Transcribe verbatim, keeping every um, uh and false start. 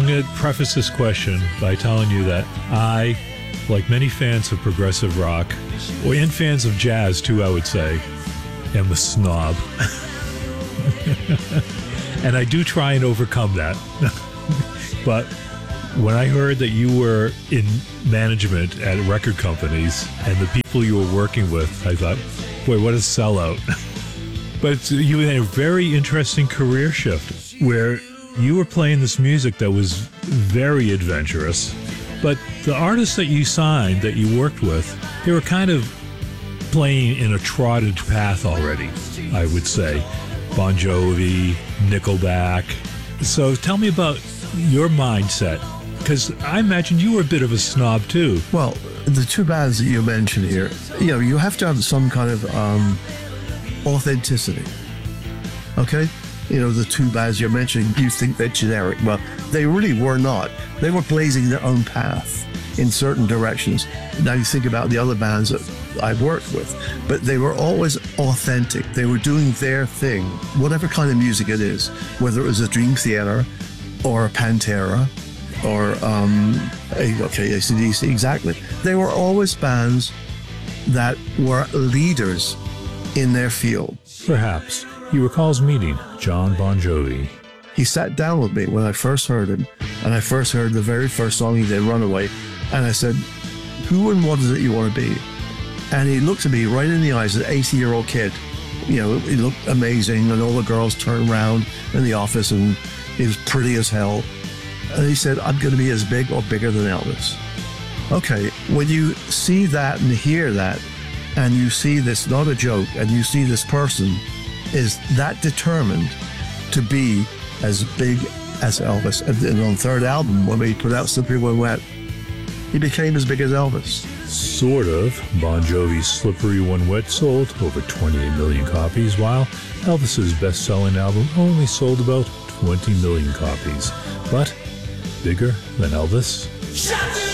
I'm going to preface this question by telling you that I, like many fans of progressive rock, or and fans of jazz too, I would say, am a snob. And I do try and overcome that. But when I heard that you were in management at record companies and the people you were working with, I thought, boy, what a sellout. But it's, you had a very interesting career shift where you were playing this music that was very adventurous. But the artists that you signed, that you worked with, they were kind of playing in a trotted path already, I would say. Bon Jovi, Nickelback. So tell me about your mindset, because I imagine you were a bit of a snob too. Well, the two bands that you mentioned here, you know, you have to have some kind of um, authenticity. Okay? You know, the two bands you're mentioning, you think they're generic. Well, they really were not. They were blazing their own path in certain directions. Now you think about the other bands that I worked with, but they were always authentic. They were doing their thing, whatever kind of music it is, whether it was a Dream Theater or a Pantera or, um, a, okay, A C D C, exactly. They were always bands that were leaders in their field. Perhaps. He recalls meeting John Bon Jovi. He sat down with me when I first heard him, and I first heard the very first song he did, Runaway, and I said, who and what is it you want to be? And he looked at me right in the eyes, an eighty-year-old kid. You know, he looked amazing, and all the girls turned around in the office, and he was pretty as hell. And he said, I'm going to be as big or bigger than Elvis. Okay, when you see that and hear that, and you see this, not a joke, and you see this person is that determined to be as big as Elvis. And on the third album, when we put out Slippery When Wet, he became as big as Elvis. Sort of. Bon Jovi's Slippery When Wet sold over twenty-eight million copies, while Elvis's best-selling album only sold about twenty million copies. But bigger than Elvis?